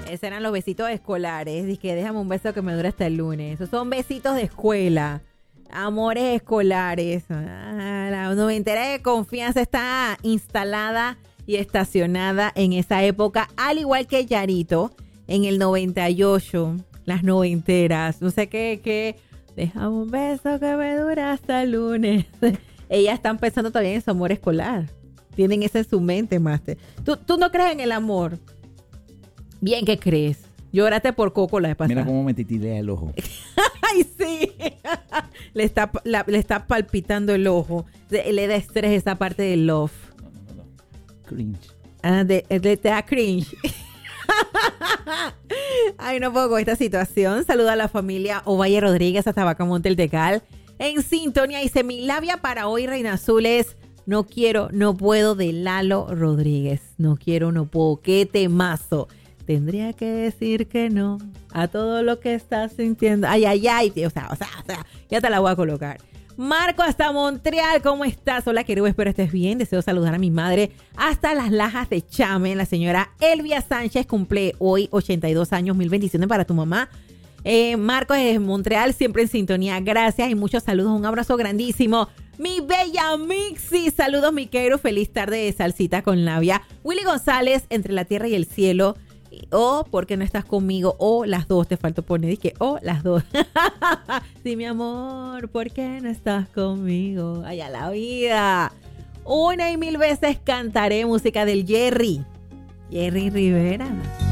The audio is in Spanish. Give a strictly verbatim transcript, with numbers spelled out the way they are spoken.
Esos eran los besitos escolares. Dice, déjame un beso que me dura hasta el lunes. Esos son besitos de escuela. Amores escolares. Ah, la noventera de confianza está instalada y estacionada en esa época, al igual que Yarito en el noventa y ocho. Las noventeras. No sé qué, qué. Déjame un beso que me dura hasta el lunes. Ellas están pensando todavía en su amor escolar. Tienen eso en su mente, Master. ¿Tú, tú no crees en el amor? Bien que crees. Lloraste por Coco la vez pasada. Mira cómo me titilea el ojo. ¡Ay, sí! le, está, la, le está palpitando el ojo. Le, le da estrés esa parte del love. No, no, no, no. Cringe. Ah, de, de, te da cringe. Ay, no puedo con esta situación. Saluda a la familia Ovalle Rodríguez hasta Bacamonte el Tecal. En sintonía dice, mi labia para hoy, Reina Azul, es No quiero, no puedo, de Lalo Rodríguez. No quiero, no puedo. ¡Qué temazo! Tendría que decir que no a todo lo que estás sintiendo. Ay, ay, ay. O sea, o sea, o sea, ya te la voy a colocar. Marco hasta Montreal, ¿cómo estás? Hola, querido, espero estés bien. Deseo saludar a mi madre hasta las Lajas de Chame. La señora Elvia Sánchez cumple hoy ochenta y dos años. Mil bendiciones para tu mamá. Eh, Marco desde Montreal, siempre en sintonía. Gracias y muchos saludos. Un abrazo grandísimo. Mi bella Mixi. Saludos, Miquero. Feliz tarde de salsita con labia. Willy González, Entre la Tierra y el Cielo. O porque no estás conmigo, o las dos, te faltó poner, dije, o las dos. Sí, mi amor, ¿por qué no estás conmigo? Ay, a la vida. Una y mil veces cantaré música del Jerry. Jerry Rivera.